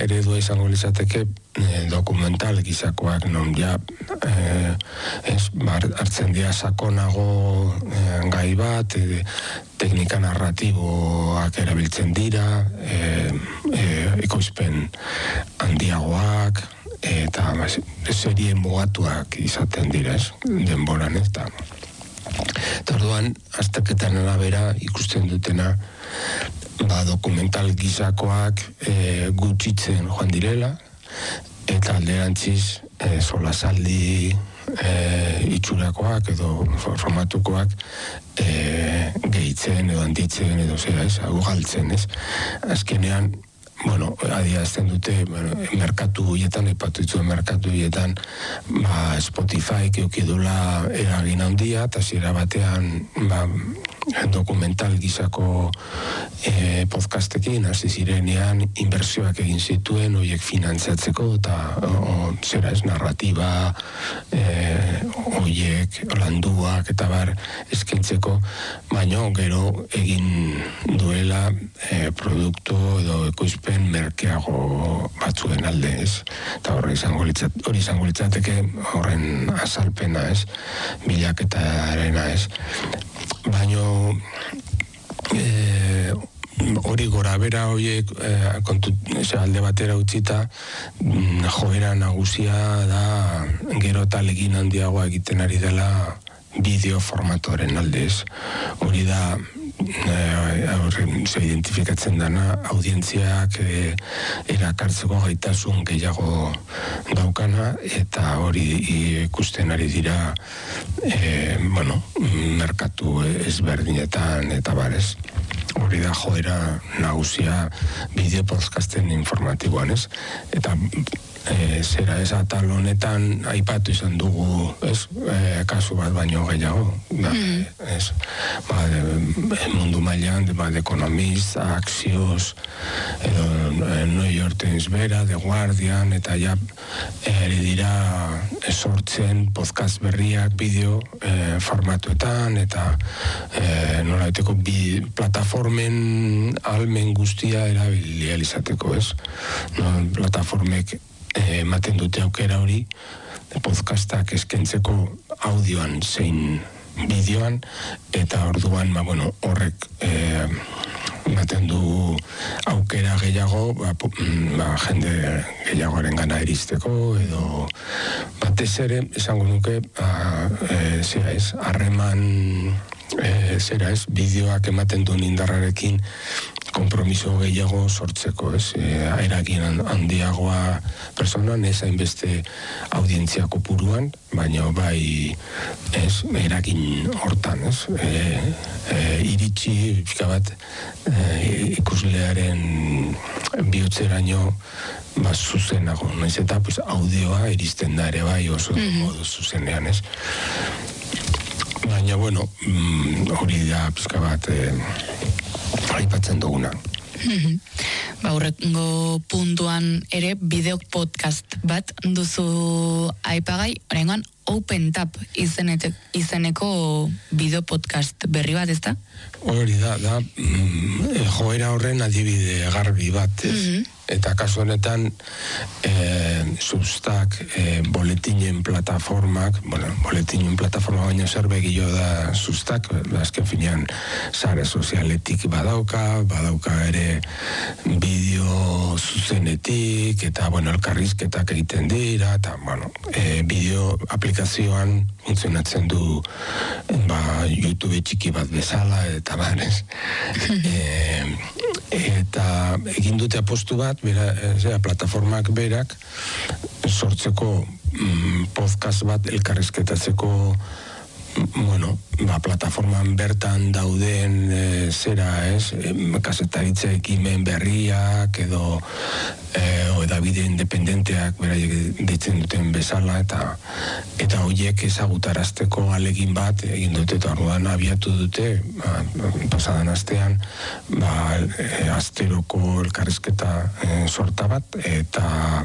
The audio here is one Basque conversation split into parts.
eredua izango litzateke dokumental gizakoak non ja hartzen dira sakonago gai bat, teknika narratiboak erabiltzen dira, ekoizpen handiagoak, eta serie mugatuak izaten dira, denboran, eta orduan, azterketan arabera ikusten dutena, dokumental gizakoak gutxitzen joan direla, eta alderantziz solasaldi itxurakoak edo formatukoak gehitzen edo handitzen edo zera ugaltzen, azkenean adierazten dute merkatu horietan, aipatu dituen merkatu horietan Spotify eukidula eragin handia, eta zira batean dokumental gizako podcastekin hasi zirenean inbertsioak egin zituen horiek finantzatzeko eta narratiba horiek landuak eta bar eskaintzeko, baina gero egin duela produktu edo ekoizpen merkeago batzuen alde, eta hori izango litzateke horren azalpena, bilaketarena, baina hori gora bera horiek alde batera utzita joera nagusia da gero eta legin handiagoa egiten ari dela bideo formatoren aldez. Hori da identifikatzen dana audientziak erakartzeko gaitasun gehiago daukana, eta hori ikusten ari dira merkatu ezberdinetan eta barez. Hori da joera nagusia bideo podcasten informatiboan, eta atal honetan aipatu izan dugu, kasu bat baino gehiago, mundu mailan, The Economist, Axios, New York Times bera, The Guardian, eta ja ere dira sortzen podcast berriak bideo formatuetan, eta nolaiteko plataformen almen guztia erabilia izateko, plataformek ematen dute aukera hori podcastak eskaintzeko audioan zein bideoan, eta orduan horrek ematen du aukera gehiago jende gehiagoaren gana iristeko, edo batez ere esango nuke harreman bideoak ematen duen indarrarekin kompromiso gehiago sortzeko, eragin handiagoa personan, ez hainbeste audientzia kopuruan, baina bai eragin hortan, iritsi pixka bat ikuslearen bihotzeraino zuzenago, naiz eta audioa iristen da ere bai oso modu zuzenean, baina hori da pixka bat aipatzen duguna. Horrengo puntuan ere bideo podcast bat duzu aipagai, oraingoan Open Tap izeneko bideo podcast berri bat, ezta? Hori da joera horren adibide garbi bat, eta kasu honetan Substack boletinen plataformak, boletinen plataforma baino zer begio da Substack, azken finean sare sozialetik badauka ere bideo zuzenetik, eta elkarrizketak egiten dira, eta bideo aplikazioan funtzionatzen du YouTube txiki bat bezala, eta barez. Eta egin dute apostu bat, plataformak berak, sortzeko podcast bat elkarrizketatzeko plataforman bertan dauden kasetaritza ekimen berriak edo edabide independenteak beraiek deitzen duten bezala, eta horiek ezagutarazteko alegin bat egin dute, eta orduan abiatu dute pasadan astean asteroko elkarrizketa sorta bat, eta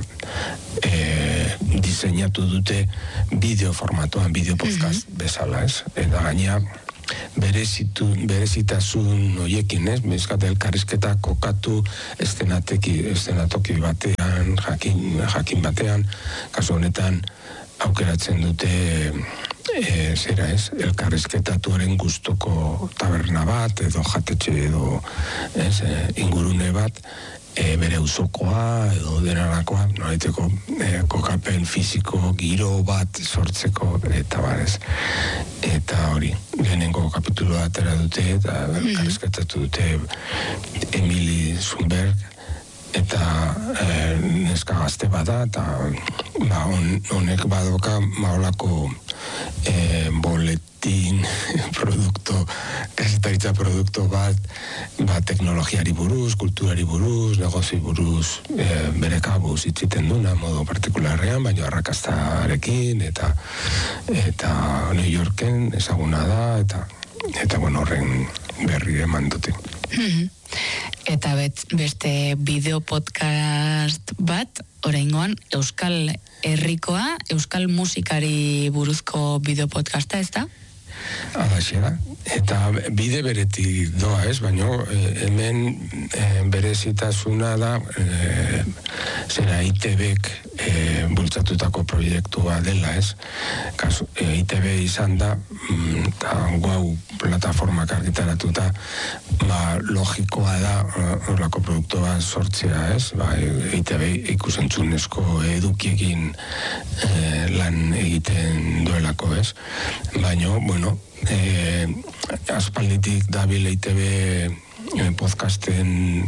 diseinatu dute bideo formatuan, bideo podcast bezala, eta gainea berezitasun horiekin, ez? Bizkat elkarrizketa kokatu eszenatoki batean, jakin batean, kasu honetan aukeratzen dute zera ez, elkarrizketatuaren gustoko taberna bat, edo jatetxe, edo ingurune bat, bere usokoa edo denarakoa, nolaiteko kokapen fisiko, giro bat sortzeko, eta barez. Eta hori, lehenengo kapituloa atera dute, eta elkarrizketatu dute Emily Zumberg, eta neska gazte bada, eta honek badoka maolako boletin kasetaritza produkto bat teknologiari buruz, kulturari buruz, negozi buruz, bere kabuz itziten duna, modu partikularrean, baina arrakastarekin, eta New Yorken ezaguna da, eta bueno, horren berri eman dute. Eta beste bideo podcast bat, oraingoan Euskal Herrikoa, Euskal musikari buruzko bideo podcasta, ez da? Alaxera, eta bide beretik doa, ez? Baina hemen berezitasuna da zera ITB-ek bultzatutako proiektua dela, ez? ITB izan da, eta guau plataformak argitaratuta, logikoa da horrelako produktua sortzea, ez? ITB ikusentzunezko edukiekin lan egiten duelako, ez? Baina, bueno, aspalditik dabil ITB podcasten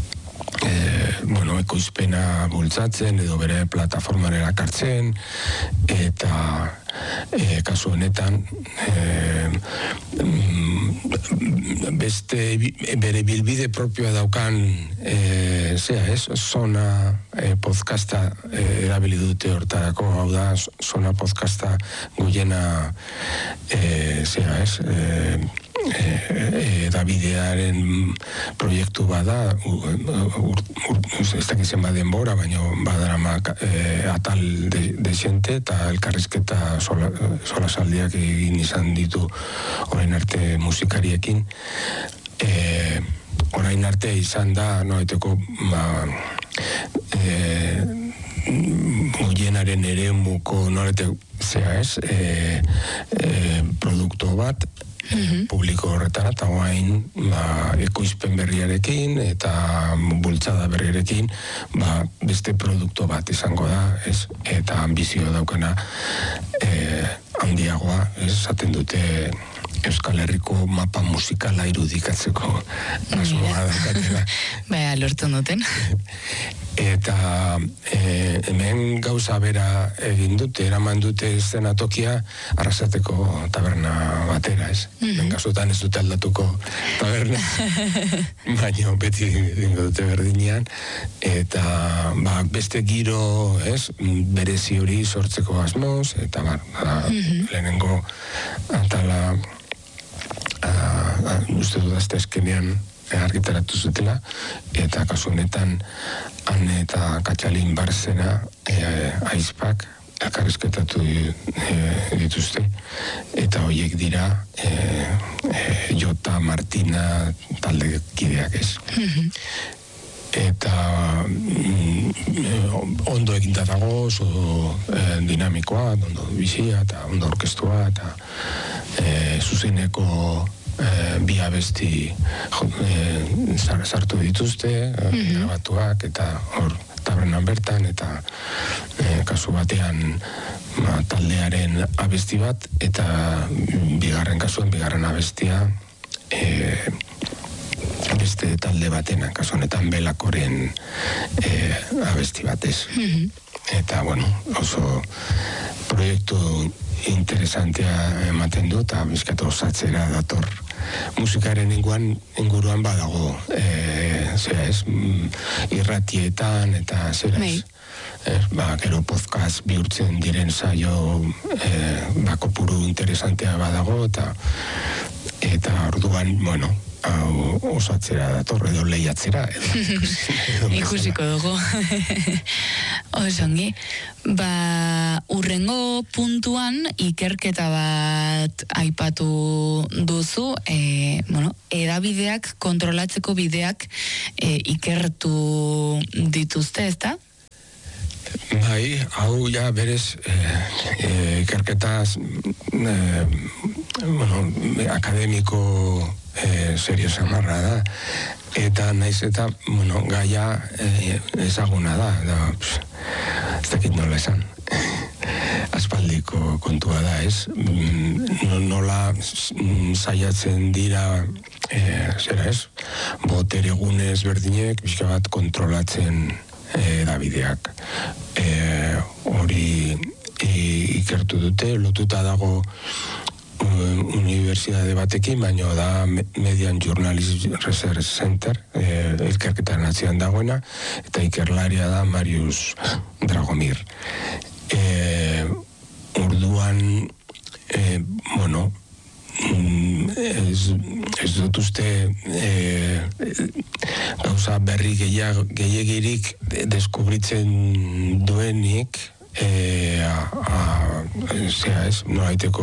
ekoizpena bultzatzen edo bere plataformaren erakartzen, eta kasu honetan beste bere bilbide propioa daukan Zona podcasta erabili dute hortarako, hau da Zona podcasta Goiena Davidearen proiektu bada, ez dakizen denbora, baina badarama atal dezente eta elkarrizketa solasaldiak egin izan ditu orain arte musikariekin. Orain arte izan da, noeteko, Goienaren eremuko norete produktu bat, publiko horretara, eta guain ekoizpen berriarekin eta bultzada berriarekin beste produktu bat izango da, eta ambizio daukana handiagoa, esaten dute Euskal Herriko mapa musikala irudikatzeko asmoa daukatela. Baina, lortu duten. Eta hemen gauza bera egin dute, eraman dute eszenatokia Arrasateko taberna batera, ez? Gazotan ez dute aldatuko taberna, baina beti dingo dute berdinean, eta beste giro, ez? Berezi hori sortzeko asmoz, eta lehenengo atala uste dut azte eskenean argitaratu zutela, eta kasu honetan Anne eta Katxalin Barzena aizpak elkarrizketatu dituzte, eta horiek dira Jota Martina taldekideak, ez. Eta ondo eginda dago, oso dinamikoa, ondo bizia, eta ondo orkestua, eta zuzeneko bi abesti sartu dituzte, grabatuak, eta hor tabernan bertan, eta kasu batean taldearen abesti bat, eta bigarren abestia beste talde batena, kasu honetan Belakoren abesti batez. Eta, bueno, oso proiektu interesantea ematen du, eta bizkatu osatzera dator musikaren inguruan badago irratietan eta gero podcast bihurtzen diren saio kopuru interesantea badago, eta orduan, bueno, osatzera dator edo lehiatzera ikusiko dugu. Osongi, urrengo puntuan ikerketa bat aipatu duzu, edabideak, kontrolatzeko bideak ikertu dituzte, ezta? Bai, hau ja berez ikerketaz akademiko serio samarra da, eta naiz eta gaia ezaguna da, ez dakit nola esan, aspaldiko kontua da, ez? Nola saiatzen dira, botere gunez berdinek, pixka bat kontrolatzen edabideak. Hori ikertu dute, lotuta dago unibertsitate batekin, baina da Median Journalism Research Center, ikerketaren atzean dagoena, eta ikerlaria da Marius Dragomir. Orduan, ez dut uste gauza berri gehiagirik deskubritzen duenik, nolaiteko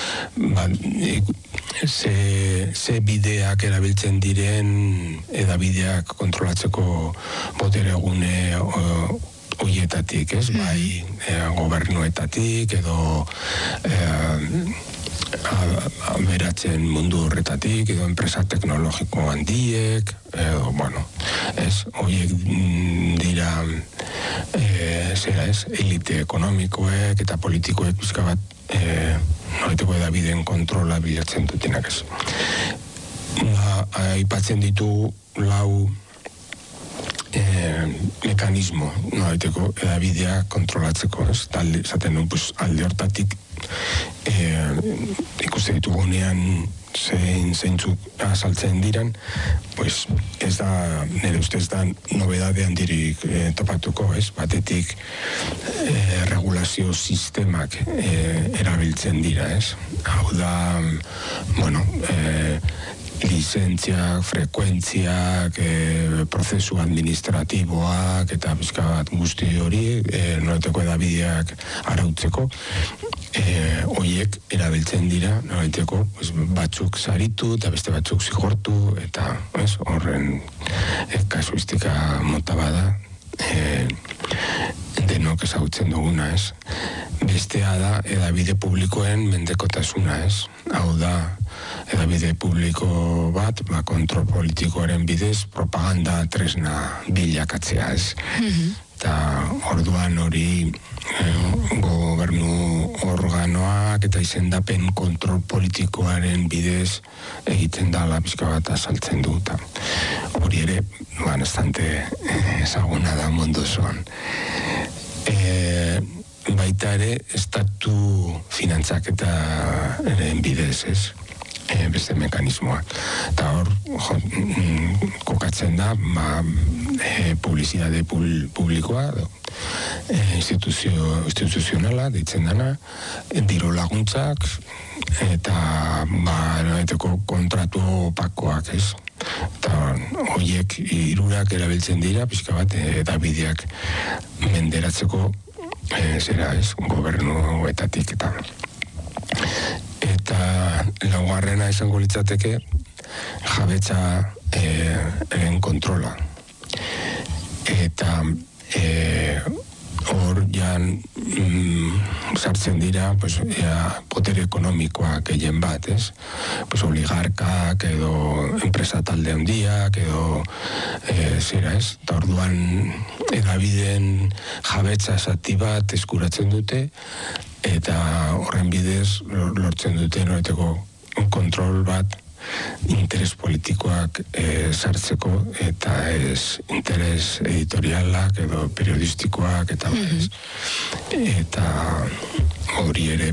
ze bideak erabiltzen diren edabideak kontrolatzeko botere gune horietatik, ez? Bai, gobernuetatik edo aberatzen mundu horretatik, edo enpresa teknologiko handiek, edo, horiek dira, elite ekonomikoek eta politikoek pizka bat, noreteko edabideen kontrola bilatzen dutenak, ez. Aipatzen ditu lau mekanismo, noreteko edabidea kontrolatzeko, ez. Zaten nun, alde hortatik, ikuste ditugunean zeintzuk azaltzen diran, ez da, nire ustez da, nobedade handirik topatuko, ez? Batetik regulazio sistemak erabiltzen dira, ez? Hau da, lizentziak, frekuentziak, prozesu administratiboak, eta pizka bat guzti hori, noreteko edabideak arautzeko, horiek erabiltzen dira, noreteko, batzuk saritu eta beste batzuk zigortu, eta horren kasuistika mota bada, denok ezagutzen duguna, ez? Bestea da, edabide publikoen mendekotasuna, ez? Hau da, edabide publiko bat, kontrol politikoaren bidez, propaganda tresna bilakatzea, ez? Eta orduan hori gobernu organoak eta izendapen kontrol politikoaren bidez egiten dala pizka bat azaltzen du. Hori ere, bastante ezaguna da mundu osoan. Baita ere, estatu finantzaketaren bidez, ez? Beste mekanismoak. Eta hor, kokatzen da, publizitate publikoa, instituzionala, deitzen dana, diru laguntzak, eta kontratu opakoak, ez? Eta horiek hirurak erabiltzen dira, pixka bat, edabideak menderatzeko, gobernuetatik eta laugarrena izango litzateke jabetzaren kontrola. Eta hor jan sartzen dira potere ekonomikoak gehien bat, ez? Oligarkak edo enpresa talde handiak edo eta orduan edabideen jabetza zati bat eskuratzen dute eta horren bidez lortzen dute noreteko kontrol bat interes politikoak sartzeko eta ez interes editorialak edo periodistikoak eta eta hori ere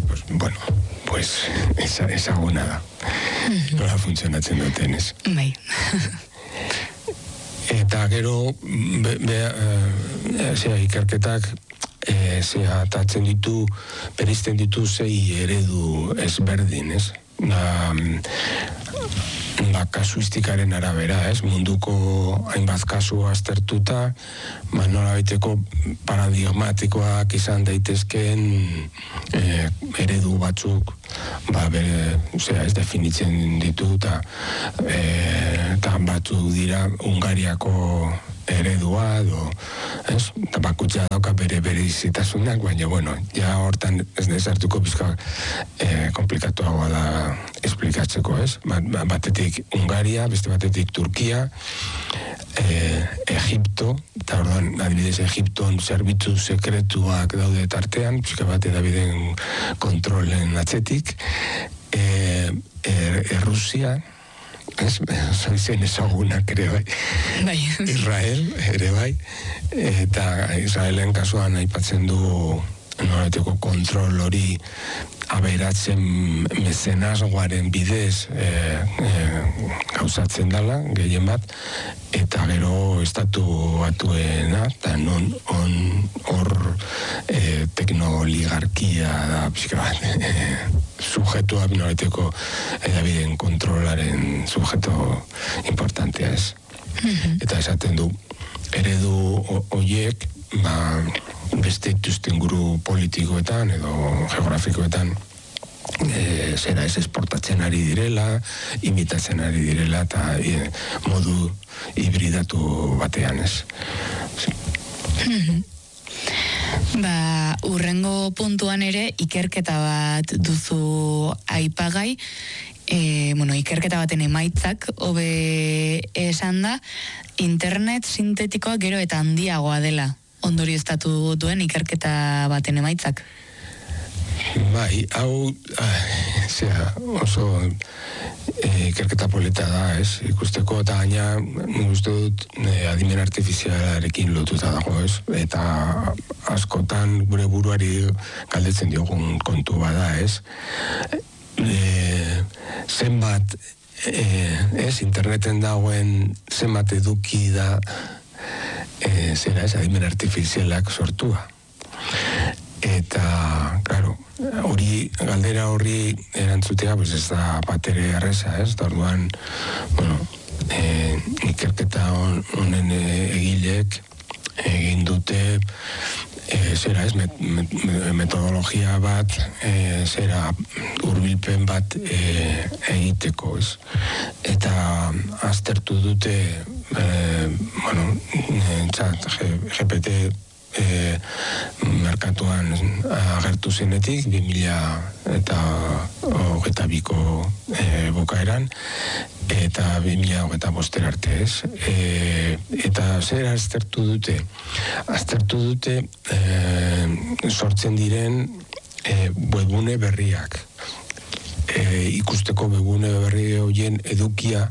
ezaguna da nola funtzionatzen duten, ez? Bai. Eta gero ikerketak atatzen ditu, bereizten ditu 6 eredu ezberdin, ez? kasuistikaren arabera, munduko hainbat kasu aztertuta, nola baiteko paradigmatikoak izan daitezkeen eredu batzuk, ez definitzen ditu, eta batzuk dira Hungariako eredua, eta bakutza dauka bere izitasunak, baina, ja hortan ez nezartuko bizka komplikatuagoa da esplikatzeko, batetik Hungaria, beste batetik Turkia, Egipto, eta orduan, adibidez, Egipton zerbitzu sekretuak daude tartean, pixka bat edabideen kontrolen atzetik, Errusia, zoizen ezagunak ere bai, Israel ere bai, eta Israelen kasuan aipatzen du norateko kontrol hori aberatzen mezenazgoaren bidez gauzatzen dela, gehien bat, eta gero estatu batuena, eta non hor teknoligarkia da pixka bat, sujetua norateko edabideen kontrolaren sujeto importantea ez. Eta esaten du, eredu horiek, beste ituzten guru politikoetan edo geografikoetan zera ez esportatzen ari direla, imitatzen ari direla eta modu hibridatu batean ez. Urrengo puntuan ere ikerketa bat duzu aipagai, ikerketa baten emaitzak hobe esan da, internet sintetikoa gero eta handiagoa dela ondorioztatu duen ikerketa baten emaitzak. Bai, hau oso ikerketa polita da, ikusteko, eta gaina uste dut adimen artifizialarekin lotuta dago, eta askotan gure buruari galdetzen diogun kontu bada, zenbat interneten dagoen zenbat eduki da adimen artifizialak sortua. Eta, claro, galdera horri erantzutea, ez da batere erreza, da orduan, ikerketa honen egilek egin dute metodologia bat, hurbilpen bat egiteko, eta aztertu dute, GPT merkatuan agertu zenetik 2022ko bukaeran eta 2025 arte eta zer aztertu dute? Aztertu dute sortzen diren webgune berriak, ikusteko webgune berri horien edukia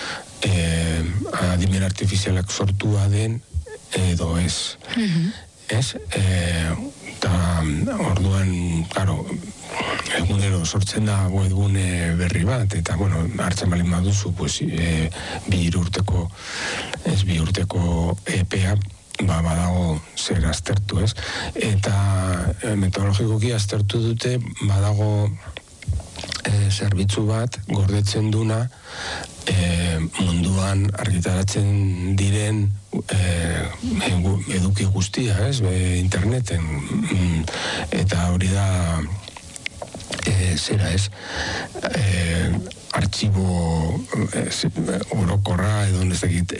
adimen artifizialak sortua den edo ez. Eta orduan, egunero sortzen da webgune berri bat, eta, hartzen balin baduzu, bi urteko EPA, badago zer aztertu, eta metodologikoki aztertu dute, badago zerbitzu bat gordetzen duna munduan argitaratzen diren eduki guztia, interneten, eta hori da artxibo orokorra edo nezakit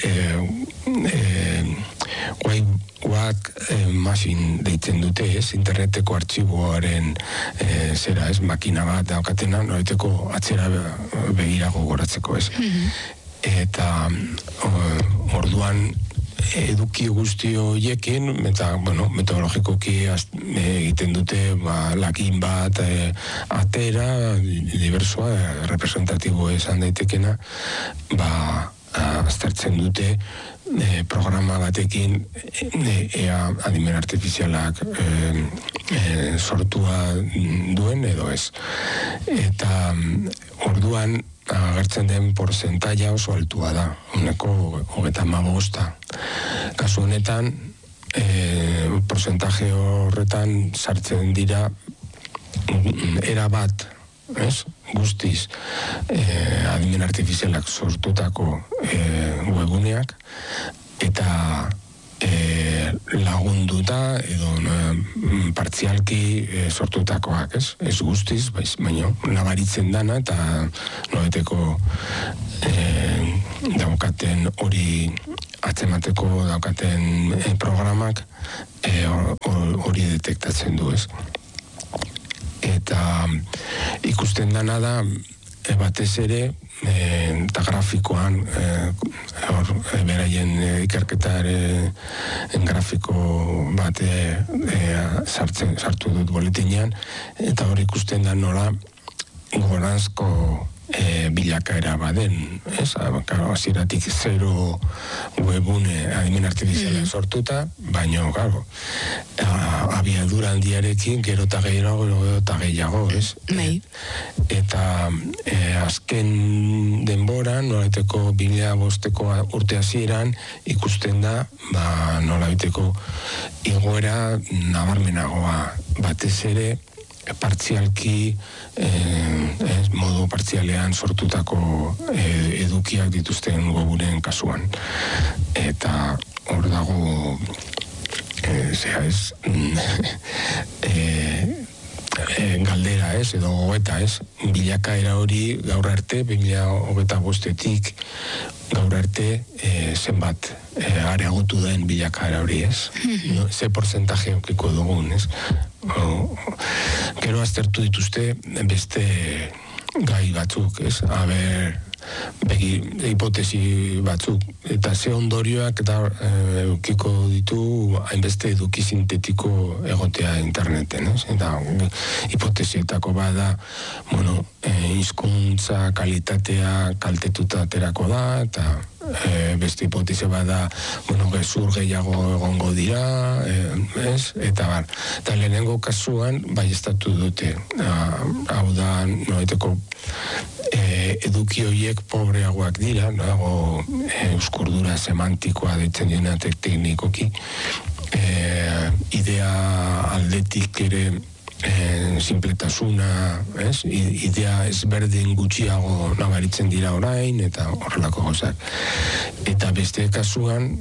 machine deitzen dute, interneteko artxiboaren makina bat daukatena, noreteko atzera begirago goratzeko, eta orduan eduki guzti horiekin, eta, metodologikoki egiten dute, lakin bat atera, diversoa, representatibo esan daitekena, aztertzen dute programa batekin ea adimen artifizialak sortua duen edo ez. Eta orduan agertzen den porcentaia oso altua da, uneko 35%. Kasu honetan, porcentaje horretan sartzen dira erabat, guztiz adimen artifizialak sortutako webuneak, eta lagunduta edo partzialki sortutakoak, ez guztiz, baina nabaritzen dana eta nobeteko daukaten hori atzemateko daukaten programak hori detektatzen du, ez? Eta ikusten dana da batez ere eta grafikoan beraien ikerketaren grafiko bat sartu dut boletinean, eta hori ikusten da nola goranzko bilakaera baden, ez? Hasieratik zero webune adimen artifiziala sortuta, baina, claro, abiadura handiarekin gero eta gehiago, ez? Eta azken denboran, nolaiteko 2005 urte hasieran ikusten da, nolaiteko igoera nabarmenagoa, batez ere partzialki, modu partzialean sortutako edukiak dituzten goburen kasuan. Eta hor dago, galdera, edo goeta, bilakaera hori gaur arte, 2025-etik gaur arte, zenbat areagotu den bilakaera hori, ze porcentaje okiko dugun, Gero aztertu dituzte beste gai batzuk, hipotesi batzuk, eta ze ondorioak eta eukiko ditu hainbeste eduki sintetiko egotea interneten, eta hipotesietako bada, hizkuntza kalitatea kaltetuta aterako da, eta beste hipotesi bada, gezur gehiago egongo dira, eta lehenengo kasuan baieztatu dute, hau da, noeteko eduki horiek pobreagoak dira, euskurdura semantikoa deitzen dena teknikoki, idea aldetik ere sinpletasuna, idea ezberdin gutxiago nabaritzen dira orain, eta horrelako gozak. Eta beste kasuan,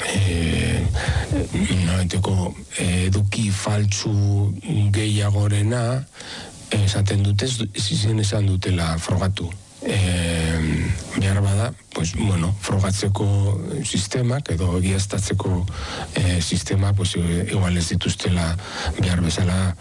eduki faltsu gehiagorena, esaten dute, esan dutela frogatu. Behar bada, frogatzeko sistemak edo egiaztatzeko sistema, igual ez dituztela behar bezala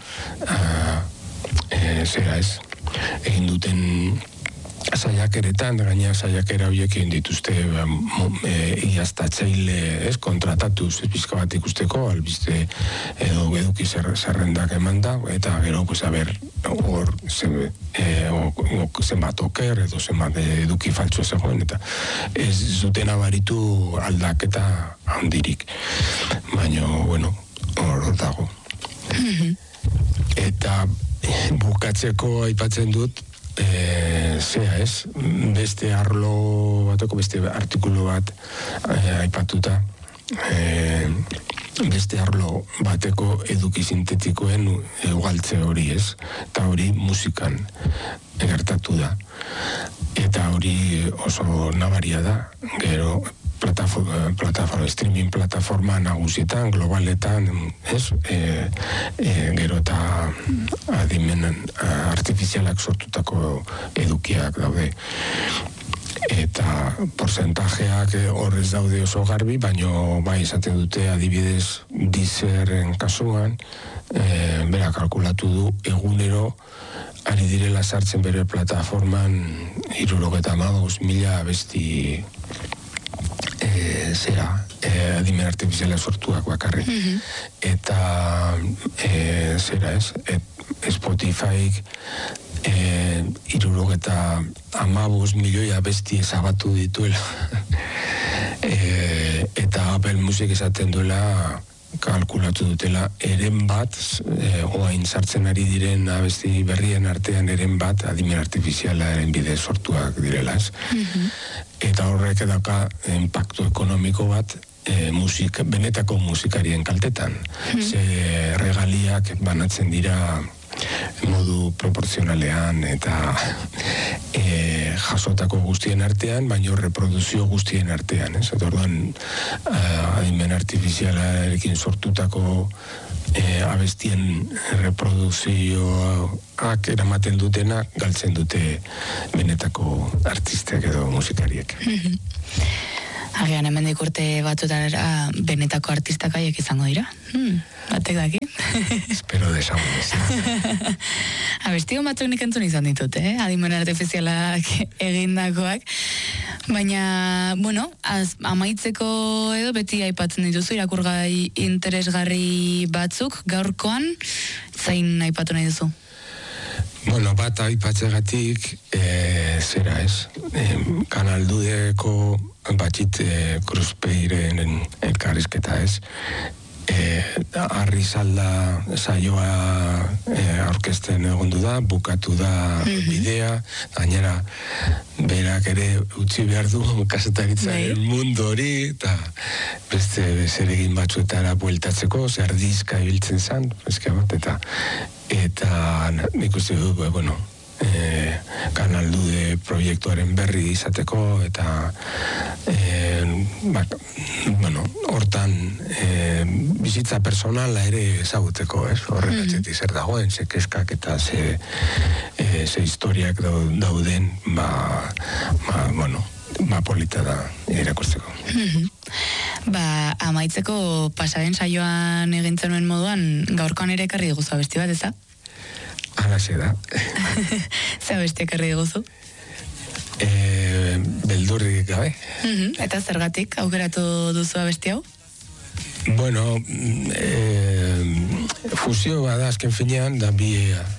egin duten saiakeretan, gaina saiakera horiek egin dituzte egiaztatzaile kontratatuz pizka bat ikusteko, albiste edo eduki zerrendak emanda, eta gero, hor zenbat oker edo zenbat eduki faltsu zegoen, eta ez zuten abaritu aldaketa handirik. Baina, hor dago. Eta bukatzeko aipatzen dut, beste arlo bateko, beste artikulu bat aipatuta, beste arlo bateko eduki sintetikoen ugaltze hori, eta hori musikan gertatu da. Eta hori oso nabaria da, gero streaming plataforma nagusietan, globaletan, gero eta adimen artifizialak sortutako edukiak daude. Eta porcentajeak horrez daude oso garbi, baino bai esaten dute adibidez Deezeren kasuan, bera kalkulatu du egunero ari direla sartzen bere plataforman 75.000 abesti adimen artifiziala sortuak bakarrik. Eta Spotifyk 75.000 abesti ezabatu dituela. Eta Apple Music esaten duela kalkulatu dutela eren bat, oain sartzen ari diren abesti berrien artean eren bat adimen artifizialaren bidez sortuak direla. Eta horrek edaka impactu ekonomiko bat benetako musikarien kaltetan. Ze regaliak banatzen dira modu proportzionalean eta jasotako guztien artean, baino reproduzio guztien artean, ez? Eta orduan, adimen artifizialarekin sortutako abestien reproduzioak eramaten dutena galtzen dute benetako artistek edo musikariek. Agian hemendik urte batzutara benetako artistak haiek izango dira. Batek daki. Espero desagun ez. Abestion batzuk nik entzun izan ditut, adimen artifizialak egindakoak. Baina, bueno, amaitzeko edo beti aipatzen dituzu irakurgai interesgarri batzuk, gaurkoan zein aipatu nahi duzu? Bueno, bat aipatzegatik, zera ez, kanaldudeko batxit Kruzpeiren elkarrizketa ez, Arrizalda saioa aurkezten egondu da, bukatu da bidea, gainera berak ere utzi behar du kazetaritzaren mundu hori, eta beste zeregin batzuetara bueltatzeko, zer dizka ibiltzen zen, eta nik uste du, bueno, kanaldude proiektuaren berri izateko, eta bueno, hortan bizitza personala ere ezaguteko, ez? Horren atzetik zer dagoen, ze keskak eta ze historiak dauden, bueno, polita da irakusteko. Amaitzeko pasaren saioan egintzen nuen moduan, gaurkoan ere ekarri diguzu abesti bat, ez da? Halaxe da. Ze abesti ekarri diguzu? Beldurrik gabe. Eta zergatik aukeratu duzu abesti hau? Bueno, fusio bada azken finean, da bi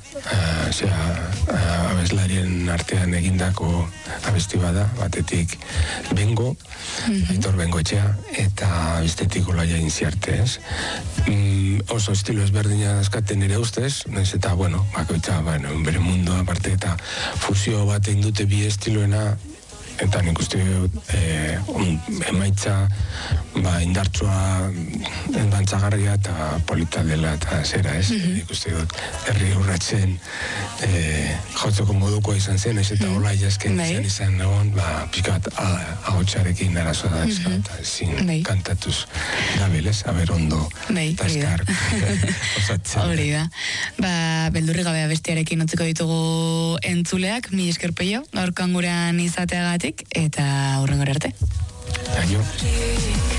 abeslarien artean egindako abesti bada, batetik Bengo, Aitor Bengoetxea, eta bestetik Olaia Inziarte, ez? Oso estilo ezberdina dazkaten ere ustez, eta, bueno, bakoitza, bere mundu aparte, eta fusio bat egin dute bi estiloena, eta nik uste emaitza indartsua dantzagarria eta polita dela eta zera, ez? Nik uste dut herri urratzen jotzeko modukoa izan zen, ez eta hola jasken izan egon, pikat ahotsarekin arazoa da, eta ezin kantatuz gabilez, haber ondo taskar osatzen. Hori da. Beldurri gabe abestiarekin utziko ditugu entzuleak, mila esker Peio, gaurkoan gurean izateagatik, eta hurrengora arte. Aio.